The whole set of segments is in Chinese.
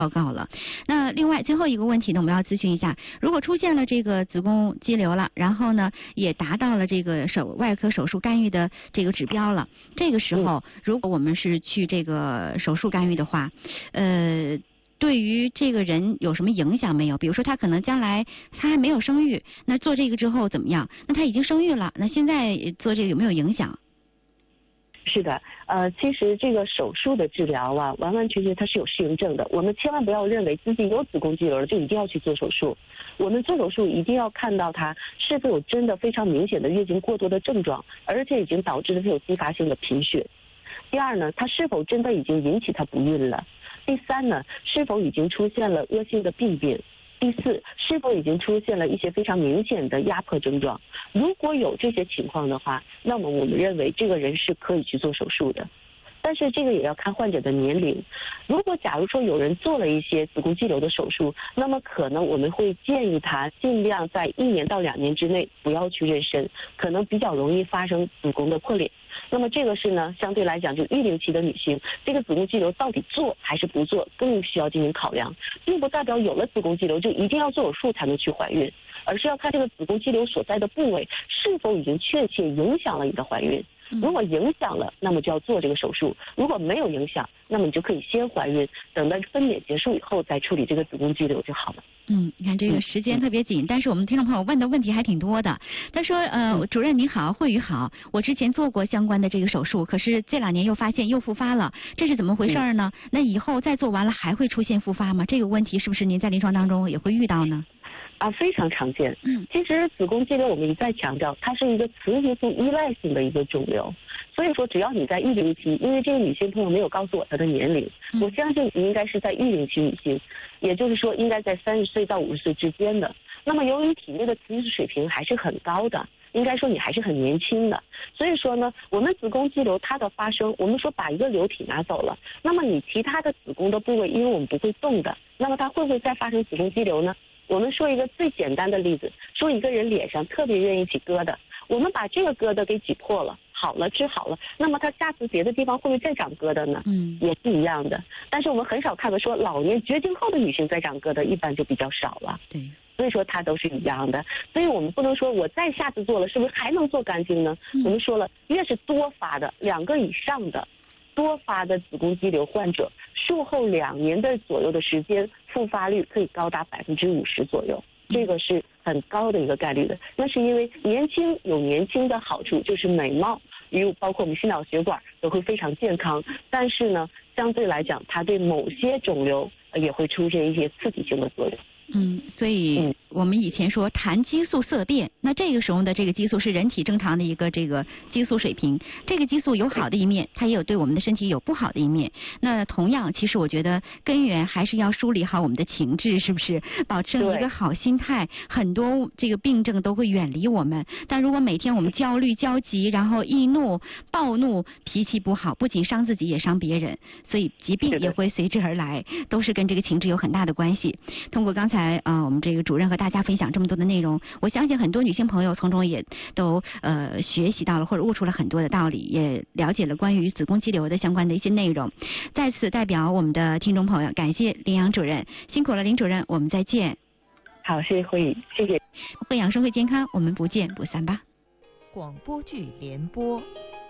报告了。那另外最后一个问题呢，我们要咨询一下，如果出现了这个子宫肌瘤了，然后呢也达到了这个外科手术干预的这个指标了，这个时候如果我们是去这个手术干预的话，对于这个人有什么影响没有？比如说他可能将来他还没有生育，那做这个之后怎么样？那他已经生育了，那现在做这个有没有影响？ 是的，其实这个手术的治疗啊，完完全全它是有适应症的。我们千万不要认为自己有子宫肌瘤了就一定要去做手术。我们做手术一定要看到它是否有真的非常明显的月经过多的症状，而且已经导致了这种继发性的贫血。第二呢，它是否真的已经引起她不孕了？第三呢，是否已经出现了恶性的病变？第四，是否已经出现了一些非常明显的压迫症状？如果有这些情况的话，那么我们认为这个人是可以去做手术的。但是这个也要看患者的年龄。如果假如说有人做了一些子宫肌瘤的手术，那么可能我们会建议他尽量在1年到2年之内不要去妊娠，可能比较容易发生子宫的破裂。那么这个是呢，相对来讲，就育龄期的女性，这个子宫肌瘤到底做还是不做，更需要进行考量，并不代表有了子宫肌瘤就一定要做手术才能去怀孕，而是要看这个子宫肌瘤所在的部位是否已经确切影响了你的怀孕。如果影响了，那么就要做这个手术；如果没有影响，那么你就可以先怀孕，等到分娩结束以后再处理这个子宫肌瘤就好了。 你看这个时间特别紧，但是我们听众朋友问的问题还挺多的。他说，主任您好，慧宇好，我之前做过相关的这个手术，可是这2年又发现又复发了，这是怎么回事呢？那以后再做完了还会出现复发吗？这个问题是不是您在临床当中也会遇到呢？ 非常常见。其实子宫肌瘤我们一再强调，它是一个雌激素依赖性的一个肿瘤，所以说只要你在育龄期，因为这个女性朋友没有告诉我她的年龄，我相信你应该是在育龄期女性，也就是说应该在30岁到50岁之间的。那么由于体内的雌激素水平还是很高的，应该说你还是很年轻的，所以说呢，我们子宫肌瘤它的发生，我们说把一个瘤体拿走了，那么你其他的子宫的部位，因为我们不会动的，那么它会不会再发生子宫肌瘤呢？我们说一个最简单的例子，说一个人脸上特别愿意起疙瘩，我们把这个疙瘩给挤破了，好了，治好了，那么他下次别的地方会不会再长疙瘩呢？也是一样的。但是我们很少看到说老年绝经后的女性再长疙瘩，一般就比较少了。 对， 所以说它都是一样的。所以我们不能说我再下次做了是不是还能做干净呢？我们说了，越是多发的2个以上的多发的子宫肌瘤患者，术后2年的左右的时间，复发率可以高达50%左右，这个是很高的一个概率的。那是因为年轻有年轻的好处，就是美貌，包括我们心脑血管都会非常健康。但是呢，相对来讲，它对某些肿瘤也会出现一些刺激性的作用。 所以我们以前说谈激素色变，那这个时候的这个激素是人体正常的一个这个激素水平，这个激素有好的一面，它也有对我们的身体有不好的一面。那同样，其实我觉得根源还是要梳理好我们的情志，是不是？保持一个好心态，很多这个病症都会远离我们。但如果每天我们焦虑、焦急，然后易怒、暴怒，脾气不好，不仅伤自己也伤别人，所以疾病也会随之而来，都是跟这个情志有很大的关系。通过刚才我们这个主任和大家分享这么多的内容，我相信很多女性朋友从中也都学习到了或者悟出了很多的道理，也了解了关于子宫肌瘤的相关的一些内容。在此代表我们的听众朋友，感谢林阳主任，辛苦了林主任，我们再见。 好，谢谢慧宇，谢谢。 慧养生会健康，我们不见不散吧。 广播剧联播。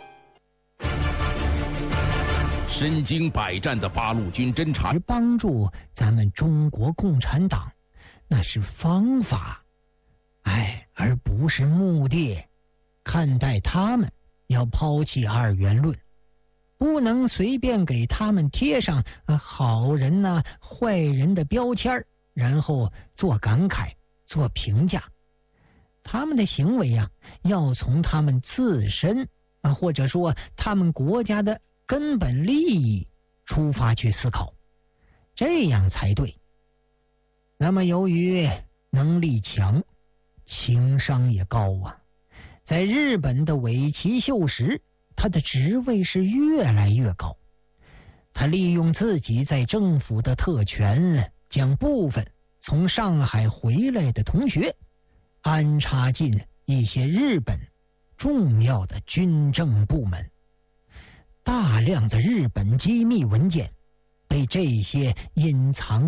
身经百战的八路军侦察， 而帮助咱们中国共产党，那是方法，而不是目的。看待他们，要抛弃二元论，不能随便给他们贴上好人呐、坏人的标签，然后做感慨、做评价。他们的行为要从他们自身或者说他们国家的根本利益出发去思考，这样才对。那么由于能力强，情商也高在日本的尾崎秀实，他的职位是越来越高。他利用自己在政府的特权，将部分从上海回来的同学安插进一些日本重要的军政部门。大量的日本机密文件被这些隐藏